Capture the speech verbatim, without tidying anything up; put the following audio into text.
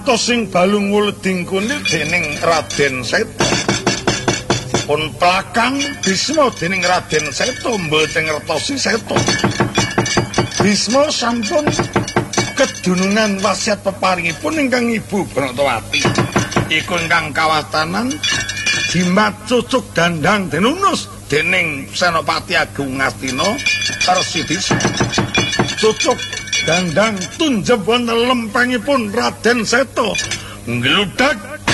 Tosing balung wuleding kunil dening Raden Seta. Pun pelakang Bisma dening Raden Seta mboten ngertosi Seta. Bisma sampun kedunungan wasiat peparingipun ingkang Ibu Bratawati. Iku ingkang kawatanan jimat cucuk dandang denunus dening Senopati Agung Ngastina Persidis. Cucuk dandang tunjeb wonten lempengipun Raden Seta ngludak